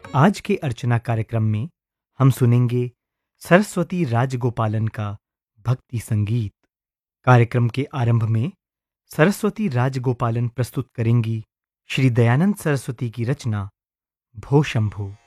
आज के अर्चना कार्यक्रम में हम सुनेंगे सरस्वती राजगोपालन का भक्ति संगीत। कार्यक्रम के आरंभ में सरस्वती राजगोपालन प्रस्तुत करेंगी श्री दयानंद सरस्वती की रचना भो शंभो।